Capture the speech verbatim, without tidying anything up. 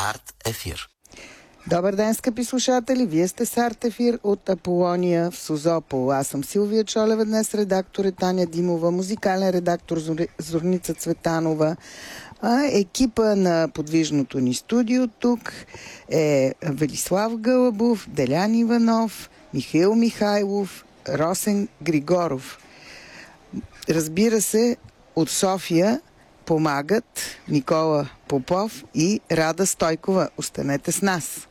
Арт Ефир. Добър ден, скъпи слушатели! Вие сте с Арт Ефир от Аполония в Созопол. Аз съм Силвия Чолева, днес редактор е Таня Димова, музикален редактор Зорница Цветанова. А екипа на подвижното ни студио тук е Велислав Гълъбов, Делян Иванов, Михаил Михайлов, Росен Григоров. Разбира се, от София помагат Никола Попов и Рада Стойкова. Останете с нас!